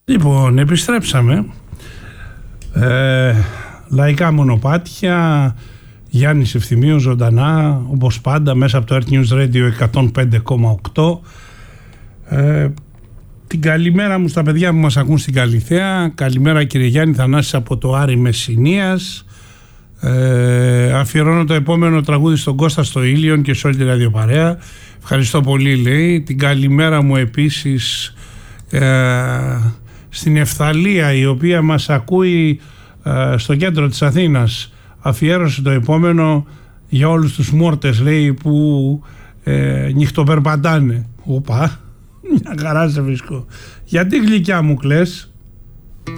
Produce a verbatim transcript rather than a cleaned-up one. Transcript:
Λοιπόν, επιστρέψαμε. Ε, λαϊκά μονοπάτια, Γιάννης Ευθυμίου ζωντανά, όπως πάντα, μέσα από το Earth News Radio εκατόν πέντε κόμμα οκτώ. Ε, την καλημέρα μου στα παιδιά που μας ακούν στην Καλιθέα. Καλημέρα κύριε Γιάννη, Θανάσης από το Άρη Μεσσηνίας. Ε, αφιερώνω το επόμενο τραγούδι στον Κώστα στο Ήλιον και σε όλη τη ραδιοπαρέα. Ευχαριστώ πολύ, λέει. Την καλημέρα μου επίσης ε, στην Ευθαλία, η οποία μας ακούει ε, στο κέντρο της Αθήνας. Αφιέρωσε το επόμενο για όλους τους μόρτες, λέει, που ε, νυχτοπερπατάνε. Οπα, μια χαρά σε βρίσκω. Γιατί γλυκιά μου κλαις?